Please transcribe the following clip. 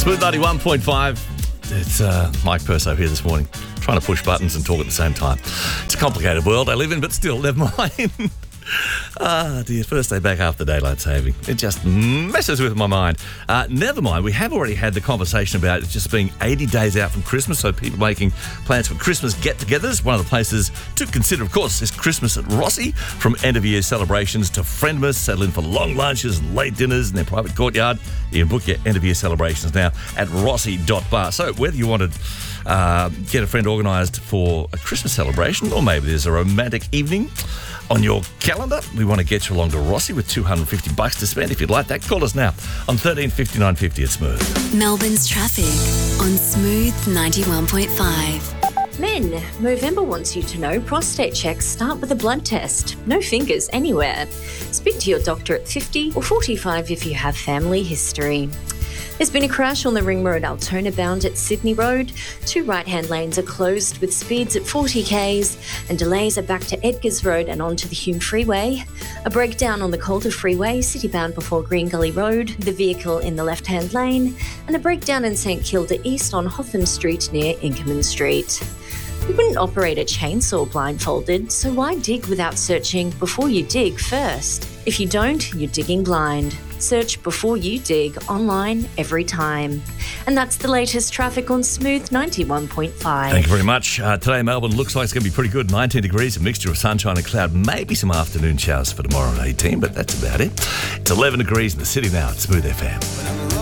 Smooth 91.5. It's Mike Perso here this morning, trying to push buttons and talk at the same time. It's a complicated world I live in, but still, never mind. Dear, first day back after daylight saving. It just messes with my mind. Never mind, we have already had the conversation about it just being 80 days out from Christmas, so people making plans for Christmas get-togethers. One of the places to consider, of course, is Christmas at Rossi. From end-of-year celebrations to Friendmas, settle in for long lunches and late dinners in their private courtyard. You can book your end-of-year celebrations now at rossi.bar. So whether you want to get a friend organised for a Christmas celebration, or maybe there's a romantic evening on your calendar, we want to get you along to Rossi with $250 to spend. If you'd like that, call us now on 135950 at Smooth. Melbourne's traffic on Smooth 91.5. Men, Movember wants you to know prostate checks start with a blood test. No fingers anywhere. Speak to your doctor at 50 or 45 if you have family history. There's been a crash on the Ring Road Altona bound at Sydney Road. 2 right-hand lanes are closed with speeds at 40 k's and delays are back to Edgars Road and onto the Hume Freeway. A breakdown on the Calder Freeway, city-bound before Green Gully Road, the vehicle in the left-hand lane, and a breakdown in St Kilda East on Hotham Street near Inkerman Street. You wouldn't operate a chainsaw blindfolded, so why dig without searching before you dig first? If you don't, you're digging blind. Search Before You Dig online every time. And that's the latest traffic on Smooth 91.5. Thank you very much. Today, Melbourne looks like it's going to be pretty good. 19 degrees, a mixture of sunshine and cloud. Maybe some afternoon showers for tomorrow at 18, but that's about it. It's 11 degrees in the city now at Smooth FM.